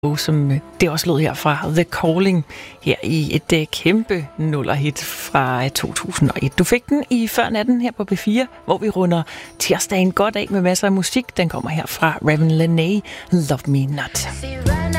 som det også lød her fra The Calling, her i et kæmpe nullerhit fra 2001. Du fik den i før natten her på B4, hvor vi runder tirsdagen godt af med masser af musik. Den kommer her fra Raven Lenae, Love Me Not.